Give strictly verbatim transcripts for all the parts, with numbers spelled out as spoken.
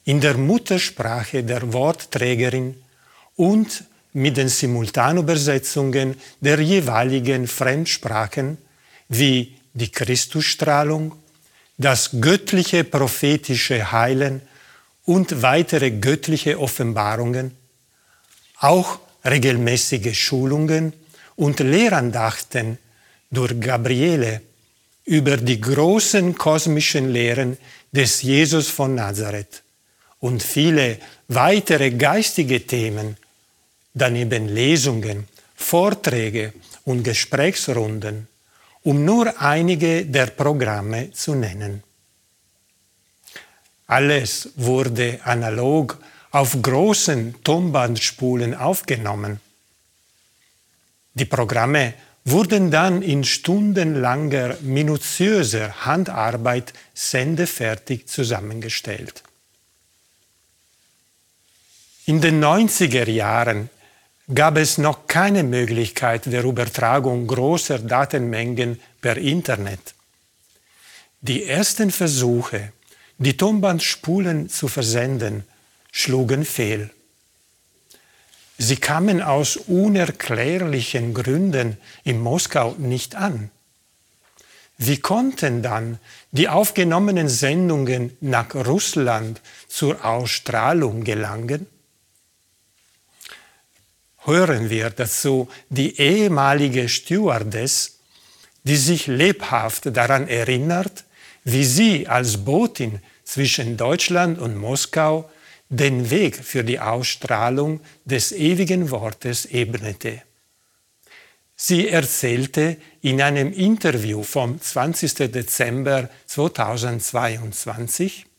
in der Muttersprache der Wortträgerin und mit den Simultanübersetzungen der jeweiligen Fremdsprachen wie die Christusstrahlung, das göttliche prophetische Heilen und weitere göttliche Offenbarungen, auch regelmäßige Schulungen und Lehrandachten durch Gabriele über die großen kosmischen Lehren des Jesus von Nazareth und viele weitere geistige Themen, daneben Lesungen, Vorträge und Gesprächsrunden, um nur einige der Programme zu nennen. Alles wurde analog auf großen Tonbandspulen aufgenommen. Die Programme wurden dann in stundenlanger, minutiöser Handarbeit sendefertig zusammengestellt. In den neunziger Jahren gab es noch keine Möglichkeit der Übertragung großer Datenmengen per Internet. Die ersten Versuche, die Tonbandspulen zu versenden, schlugen fehl. Sie kamen aus unerklärlichen Gründen in Moskau nicht an. Wie konnten dann die aufgenommenen Sendungen nach Russland zur Ausstrahlung gelangen? Hören wir dazu die ehemalige Stewardess, die sich lebhaft daran erinnert, wie sie als Botin zwischen Deutschland und Moskau den Weg für die Ausstrahlung des ewigen Wortes ebnete. Sie erzählte in einem Interview vom zwanzigsten Dezember zweitausendzweiundzwanzig: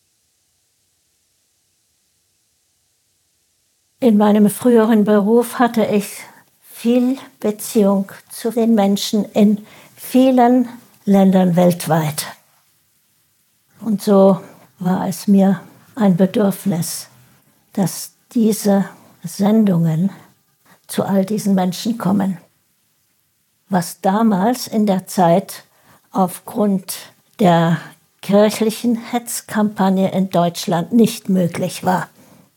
In meinem früheren Beruf hatte ich viel Beziehung zu den Menschen in vielen Ländern weltweit. Und so war es mir ein Bedürfnis, dass diese Sendungen zu all diesen Menschen kommen. Was damals in der Zeit aufgrund der kirchlichen Hetzkampagne in Deutschland nicht möglich war.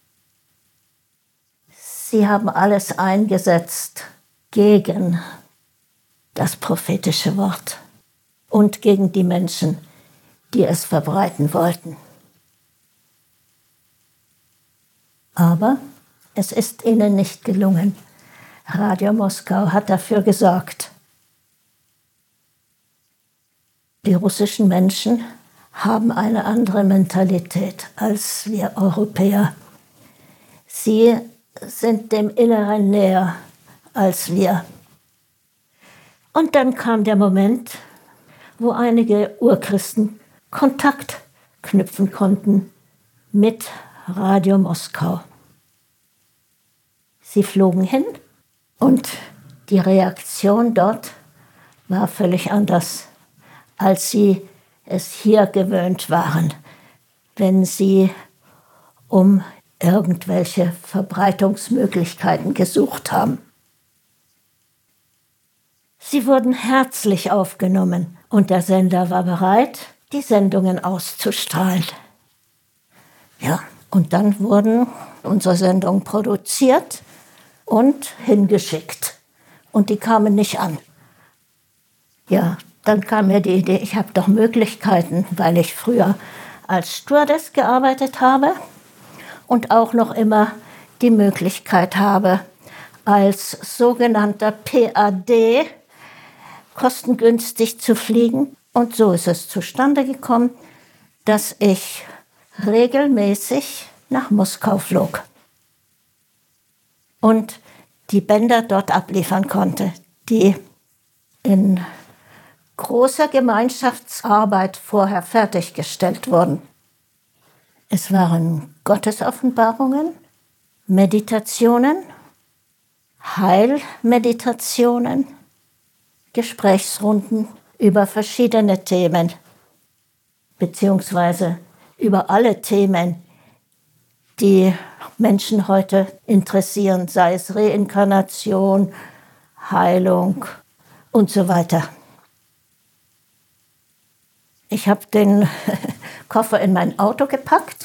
Sie haben alles eingesetzt gegen das prophetische Wort und gegen die Menschen, die es verbreiten wollten. Aber es ist ihnen nicht gelungen. Radio Moskau hat dafür gesorgt. Die russischen Menschen haben eine andere Mentalität als wir Europäer. Sie sind dem Inneren näher als wir. Und dann kam der Moment, wo einige Urchristen Kontakt knüpfen konnten mit Radio Moskau. Sie flogen hin und die Reaktion dort war völlig anders, als sie es hier gewöhnt waren, wenn sie um irgendwelche Verbreitungsmöglichkeiten gesucht haben. Sie wurden herzlich aufgenommen und der Sender war bereit, die Sendungen auszustrahlen. Ja, und dann wurden unsere Sendungen produziert und hingeschickt. Und die kamen nicht an. Ja, dann kam mir die Idee, ich habe doch Möglichkeiten, weil ich früher als Stewardess gearbeitet habe und auch noch immer die Möglichkeit habe, als sogenannter P A D kostengünstig zu fliegen. Und so ist es zustande gekommen, dass ich regelmäßig nach Moskau flog und die Bänder dort abliefern konnte, die in großer Gemeinschaftsarbeit vorher fertiggestellt wurden. Es waren Gottesoffenbarungen, Meditationen, Heilmeditationen, Gesprächsrunden über verschiedene Themen, beziehungsweise über alle Themen, die Menschen heute interessieren, sei es Reinkarnation, Heilung und so weiter. Ich habe den Koffer in mein Auto gepackt